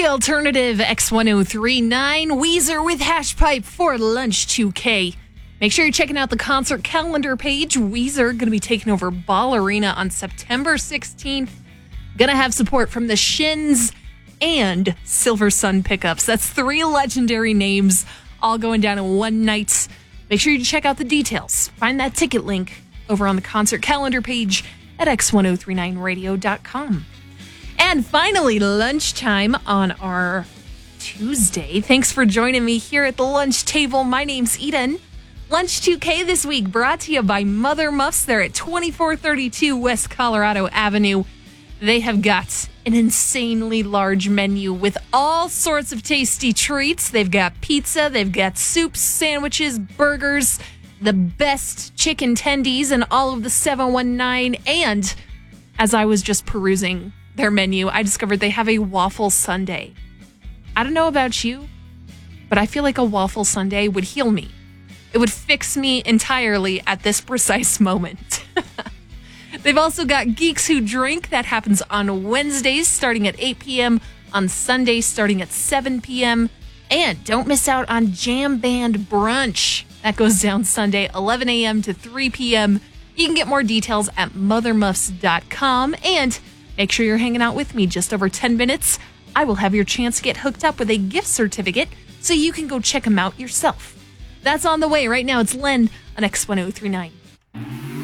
The alternative X1039, Weezer with Hash Pipe for Lunch 2K. Make sure you're checking out the concert calendar page. Weezer going to be taking over Ball Arena on September 16th. Going to have support from the Shins and Silver Sun Pickups. That's 3 legendary names all going down in one night. Make sure you check out the details. Find that ticket link over on the concert calendar page at x1039radio.com. And finally, lunchtime on our Tuesday. Thanks for joining me here at the lunch table. My name's Eden. Lunch 2K this week brought to you by Mother Muffs. They're at 2432 West Colorado Avenue. They have got an insanely large menu with all sorts of tasty treats. They've got pizza, they've got soups, sandwiches, burgers, the best chicken tendies in all of the 719. And as I was just perusing their menu, I discovered they have a waffle sundae. I don't know about you, but I feel like a waffle sundae would heal me. It would fix me entirely at this precise moment. They've also got Geeks Who Drink. That happens on Wednesdays starting at 8 p.m., on Sundays starting at 7 p.m. And don't miss out on Jam Band Brunch. That goes down Sunday, 11 a.m. to 3 p.m. You can get more details at mothermuffs.com. And make sure you're hanging out with me just over 10 minutes. I will have your chance to get hooked up with a gift certificate so you can go check them out yourself. That's on the way right now. It's Len on X1039.